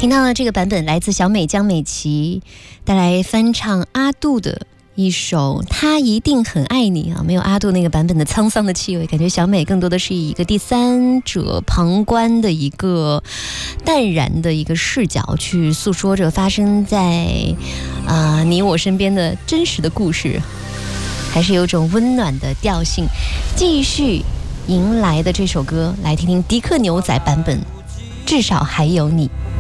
听到了这个版本来自小美江美琪带来翻唱阿杜的一首他一定很爱你啊，没有阿杜那个版本的沧桑的气味，感觉小美更多的是以一个第三者旁观的一个淡然的一个视角去诉说着发生在你我身边的真实的故事，还是有种温暖的调性。继续迎来的这首歌，来听听迪克牛仔版本，至少还有你。